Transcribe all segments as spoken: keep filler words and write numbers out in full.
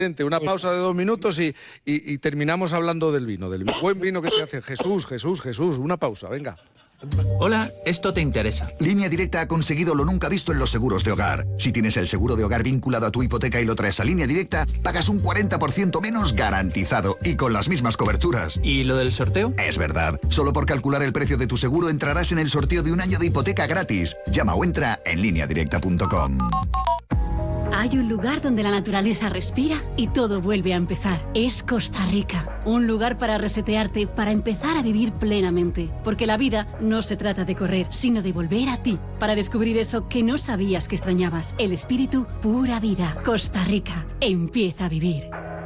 Una pausa de dos minutos y, y, y terminamos hablando del vino, del buen vino que se hace. Jesús, Jesús, Jesús, una pausa, venga. Hola, esto te interesa. Línea Directa ha conseguido lo nunca visto en los seguros de hogar. Si tienes el seguro de hogar vinculado a tu hipoteca y lo traes a Línea Directa, pagas un cuarenta por ciento menos garantizado y con las mismas coberturas. ¿Y lo del sorteo? Es verdad. Solo por calcular el precio de tu seguro entrarás en el sorteo de un año de hipoteca gratis. Llama o entra en línea directa punto com. Hay un lugar donde la naturaleza respira y todo vuelve a empezar. Es Costa Rica. Un lugar para resetearte, para empezar a vivir plenamente. Porque la vida no se trata de correr, sino de volver a ti. Para descubrir eso que no sabías que extrañabas. El espíritu, pura vida. Costa Rica. Empieza a vivir.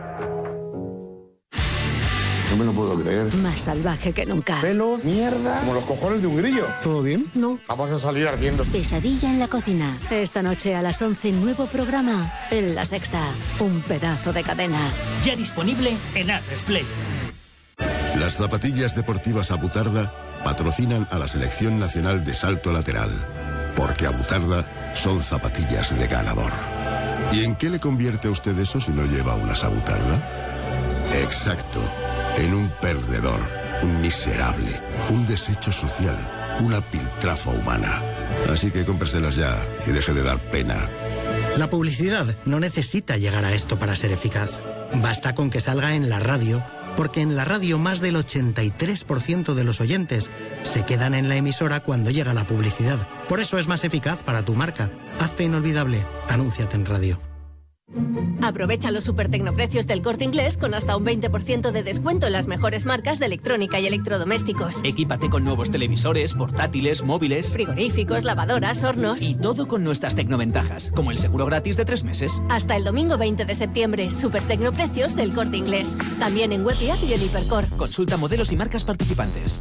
No me lo puedo creer. Más salvaje que nunca. Pelo, mierda, como los cojones de un grillo. ¿Todo bien? No. Vamos a salir ardiendo. Pesadilla en la cocina. Esta noche a las once, nuevo programa en La Sexta. Un pedazo de cadena. Ya disponible en Atresplayer. Las zapatillas deportivas Abutarda patrocinan a la Selección Nacional de Salto Lateral. Porque Abutarda son zapatillas de ganador. ¿Y en qué le convierte a usted eso si no lleva unas Abutarda? Exacto. En un perdedor, un miserable, un desecho social, una piltrafa humana. Así que cómpreselas ya y deje de dar pena. La publicidad no necesita llegar a esto para ser eficaz. Basta con que salga en la radio, porque en la radio más del ochenta y tres por ciento de los oyentes se quedan en la emisora cuando llega la publicidad. Por eso es más eficaz para tu marca. Hazte inolvidable. Anúnciate en radio. Aprovecha los super tecnoprecios del Corte Inglés con hasta un veinte por ciento de descuento en las mejores marcas de electrónica y electrodomésticos. Equípate con nuevos televisores, portátiles, móviles, frigoríficos, lavadoras, hornos. Y todo con nuestras tecnoventajas, como el seguro gratis de tres meses. Hasta el domingo veinte de septiembre, super tecnoprecios del Corte Inglés. También en web y app y en Hipercor. Consulta modelos y marcas participantes.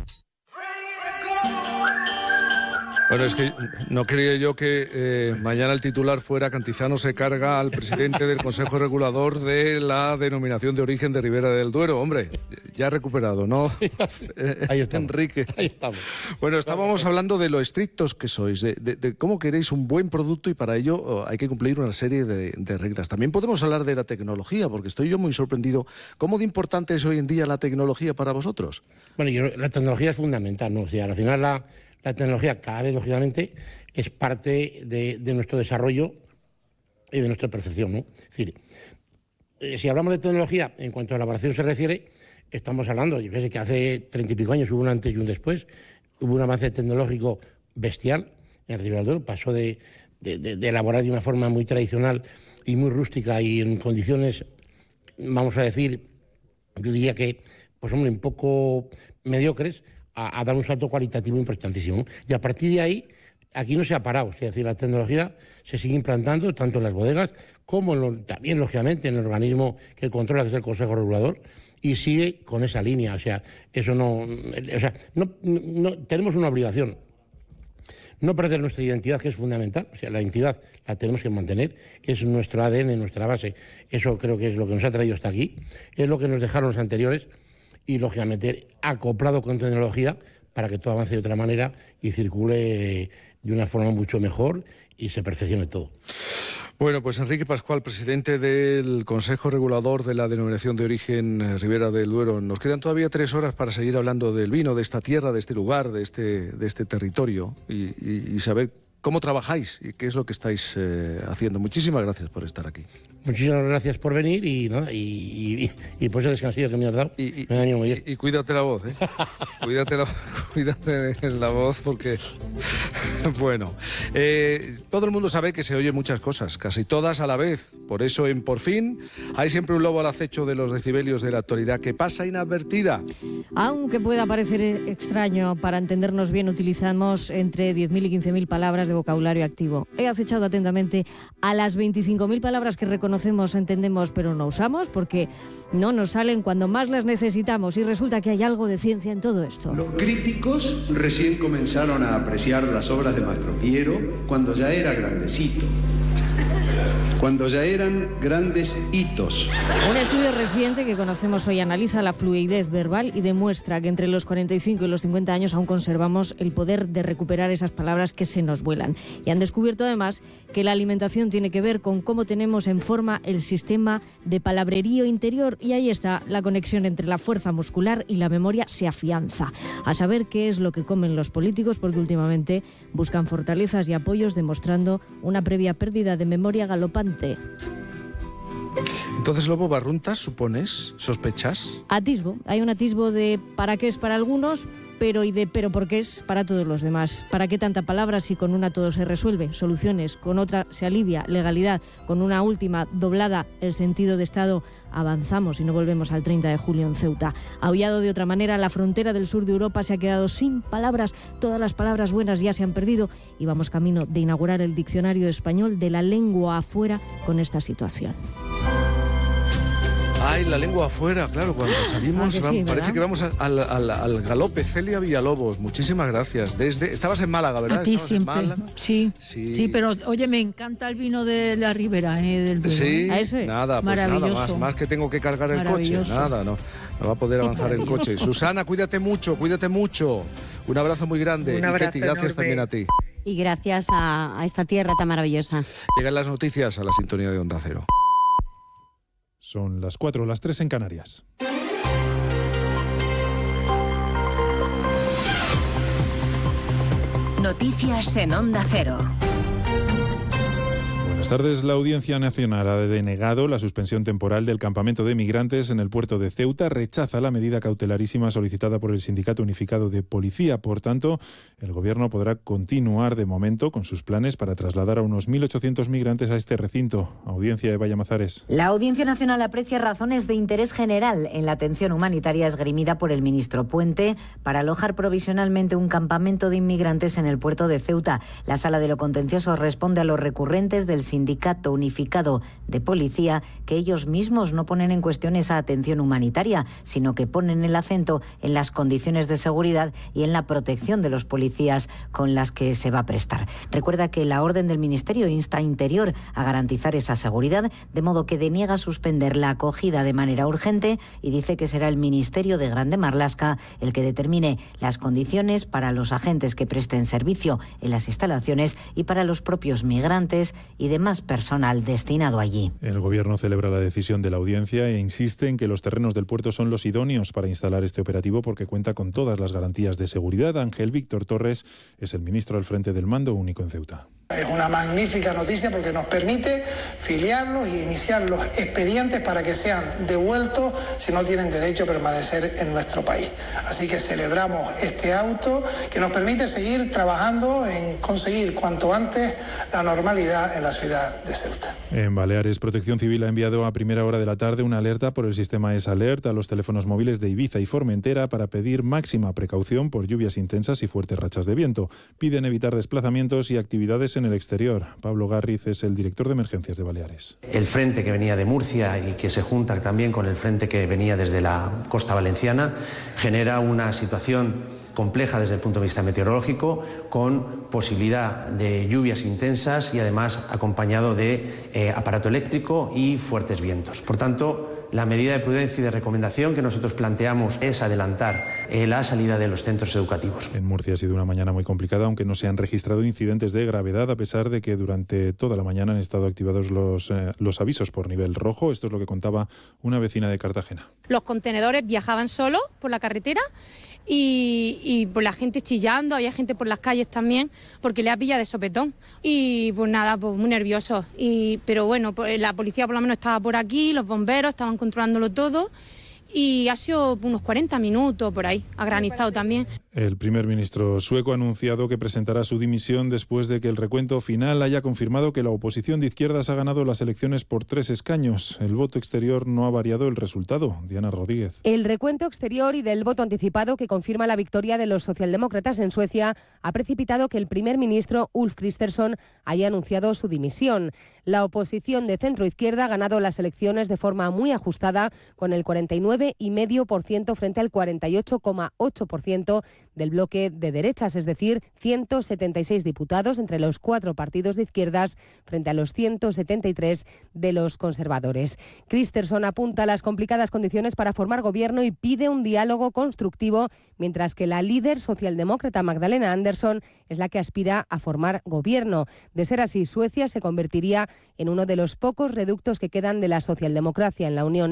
Bueno, es que no quería yo que eh, mañana el titular fuera Cantizano se carga al presidente del Consejo Regulador de la Denominación de Origen de Ribera del Duero. Hombre, ya recuperado, ¿no? Ahí estamos. Enrique. Ahí estamos. Bueno, estábamos hablando de lo estrictos que sois, de, de, de cómo queréis un buen producto y para ello oh, hay que cumplir una serie de, de reglas. También podemos hablar de la tecnología, porque estoy yo muy sorprendido. ¿Cómo de importante es hoy en día la tecnología para vosotros? Bueno, yo, la tecnología es fundamental, ¿no? O sea, al final la... La tecnología cada vez, lógicamente, es parte de, de nuestro desarrollo y de nuestra percepción, ¿no? Es decir, eh, si hablamos de tecnología, en cuanto a elaboración se refiere, estamos hablando, yo sé que hace treinta y pico años hubo un antes y un después, hubo un avance tecnológico bestial en Ribera del Duero, pasó de, de, de, de elaborar de una forma muy tradicional y muy rústica y en condiciones, vamos a decir, yo diría que, pues hombre, un poco mediocres, A, a dar un salto cualitativo importantísimo. Y a partir de ahí, aquí no se ha parado. Es decir, la tecnología se sigue implantando tanto en las bodegas como en lo, también, lógicamente, en el organismo que controla, que es el Consejo Regulador, y sigue con esa línea. O sea, eso no... O sea, no, no tenemos una obligación. No perder nuestra identidad, que es fundamental. O sea, la identidad la tenemos que mantener. Es nuestro A D N, nuestra base. Eso creo que es lo que nos ha traído hasta aquí. Es lo que nos dejaron los anteriores. Y, lógicamente, acoplado con tecnología para que todo avance de otra manera y circule de una forma mucho mejor y se perfeccione todo. Bueno, pues Enrique Pascual, presidente del Consejo Regulador de la Denominación de Origen Ribera del Duero. Nos quedan todavía tres horas para seguir hablando del vino, de esta tierra, de este lugar, de este, de este territorio y, y, y saber cómo trabajáis y qué es lo que estáis eh, haciendo. Muchísimas gracias por estar aquí. Muchísimas gracias por venir y, ¿no? y, y, y por ese descansillo que me has dado. Y, y, me ha venido muy bien. Y, y cuídate la voz, ¿eh? cuídate, la, cuídate la voz porque... bueno, eh, todo el mundo sabe que se oyen muchas cosas, casi todas a la vez. Por eso en Por Fin hay siempre un lobo al acecho de los decibelios de la actualidad que pasa inadvertida. Aunque pueda parecer extraño, para entendernos bien utilizamos entre diez mil y quince mil palabras de vocabulario activo. He acechado atentamente a las veinticinco mil palabras que reconocemos, entendemos, pero no usamos porque no nos salen cuando más las necesitamos y resulta que hay algo de ciencia en todo esto. Los críticos recién comenzaron a apreciar las obras de Mastropiero cuando ya era grandecito. cuando ya eran grandes hitos. Un estudio reciente que conocemos hoy analiza la fluidez verbal y demuestra que entre los cuarenta y cinco y los cincuenta años aún conservamos el poder de recuperar esas palabras que se nos vuelan. Y han descubierto además que la alimentación tiene que ver con cómo tenemos en forma el sistema de palabrerío interior, y ahí está la conexión entre la fuerza muscular y la memoria se afianza. A saber qué es lo que comen los políticos, porque últimamente buscan fortalezas y apoyos demostrando una previa pérdida de memoria galopante. Entonces, Lobo, barruntas, supones, sospechas. Atisbo, hay un atisbo de para qué es para algunos, pero y de pero por qué es para todos los demás. ¿Para qué tanta palabra si con una todo se resuelve? Soluciones, con otra se alivia. Legalidad, con una última doblada el sentido de Estado. Avanzamos y no volvemos al treinta de julio en Ceuta. Aullado de otra manera, la frontera del sur de Europa se ha quedado sin palabras. Todas las palabras buenas ya se han perdido y vamos camino de inaugurar el diccionario español de la lengua afuera con esta situación. Ay, la lengua afuera, claro, cuando salimos, ah, que sí, parece que vamos al, al, al galope. Celia Villalobos, muchísimas gracias. Desde, estabas en Málaga, ¿verdad? A ti Estabas siempre. En Málaga. Sí, sí, sí, pero oye, me encanta el vino de la Ribera, eh, del Duero. Sí, ¿A ese? nada, pues nada más, más que tengo que cargar el coche, nada, no, no va a poder avanzar el coche. Susana, cuídate mucho, cuídate mucho. Un abrazo muy grande. Un abrazo y Ketty, gracias enorme. también a ti. Y gracias a, a esta tierra tan maravillosa. Llegan las noticias a la sintonía de Onda Cero. Son las cuatro, las tres en Canarias. Noticias en Onda Cero. Buenas tardes. La Audiencia Nacional ha denegado la suspensión temporal del campamento de migrantes en el puerto de Ceuta. Rechaza la medida cautelarísima solicitada por el Sindicato Unificado de Policía. Por tanto, el Gobierno podrá continuar de momento con sus planes para trasladar a unos mil ochocientos migrantes a este recinto. Audiencia de Vallamazares. La Audiencia Nacional aprecia razones de interés general en la atención humanitaria esgrimida por el ministro Puente para alojar provisionalmente un campamento de inmigrantes en el puerto de Ceuta. La Sala de lo Contencioso responde a los recurrentes del Sindicato Unificado de Policía que ellos mismos no ponen en cuestión esa atención humanitaria, sino que ponen el acento en las condiciones de seguridad y en la protección de los policías con las que se va a prestar. Recuerda que la orden del Ministerio insta a Interior a garantizar esa seguridad, de modo que deniega suspender la acogida de manera urgente y dice que será el Ministerio de Grande Marlaska el que determine las condiciones para los agentes que presten servicio en las instalaciones y para los propios migrantes y demás personal destinado allí. El Gobierno celebra la decisión de la Audiencia e insiste en que los terrenos del puerto son los idóneos para instalar este operativo porque cuenta con todas las garantías de seguridad. Ángel Víctor Torres es el ministro al frente del Mando Único en Ceuta. Es una magnífica noticia porque nos permite filiarlos y iniciar los expedientes para que sean devueltos si no tienen derecho a permanecer en nuestro país. Así que celebramos este auto que nos permite seguir trabajando en conseguir cuanto antes la normalidad en la ciudad de Ceuta. En Baleares, Protección Civil ha enviado a primera hora de la tarde una alerta por el sistema S-Alert a los teléfonos móviles de Ibiza y Formentera para pedir máxima precaución por lluvias intensas y fuertes rachas de viento. Piden evitar desplazamientos y actividades en el exterior. Pablo Garriz es el director de emergencias de Baleares. El frente que venía de Murcia y que se junta también con el frente que venía desde la costa valenciana genera una situación compleja desde el punto de vista meteorológico, con posibilidad de lluvias intensas y además acompañado de eh, aparato eléctrico y fuertes vientos. Por tanto, la medida de prudencia y de recomendación que nosotros planteamos es adelantar eh, la salida de los centros educativos. En Murcia ha sido una mañana muy complicada, aunque no se han registrado incidentes de gravedad, a pesar de que durante toda la mañana han estado activados los, eh, los avisos por nivel rojo. Esto es lo que contaba una vecina de Cartagena. Los contenedores viajaban solos por la carretera y, y por la gente chillando, había gente por las calles también, porque le ha pillado de sopetón. Y pues nada, pues muy nerviosos. Y, pero bueno, pues la policía por lo menos estaba por aquí, los bomberos estaban controlándolo todo. Y ha sido unos cuarenta minutos por ahí, ha granizado también. El primer ministro sueco ha anunciado que presentará su dimisión después de que el recuento final haya confirmado que la oposición de izquierdas ha ganado las elecciones por tres escaños. El voto exterior no ha variado el resultado. Diana Rodríguez. El recuento exterior y del voto anticipado que confirma la victoria de los socialdemócratas en Suecia ha precipitado que el primer ministro Ulf Kristersson haya anunciado su dimisión. La oposición de centro-izquierda ha ganado las elecciones de forma muy ajustada, con el cuarenta y nueve coma cinco por ciento frente al cuarenta y ocho coma ocho por ciento del bloque de derechas, es decir, ciento setenta y seis diputados entre los cuatro partidos de izquierdas frente a los ciento setenta y tres de los conservadores. Kristersson apunta a las complicadas condiciones para formar gobierno y pide un diálogo constructivo, mientras que la líder socialdemócrata Magdalena Andersson es la que aspira a formar gobierno. De ser así, Suecia se convertiría en uno de los pocos reductos que quedan de la socialdemocracia en la Unión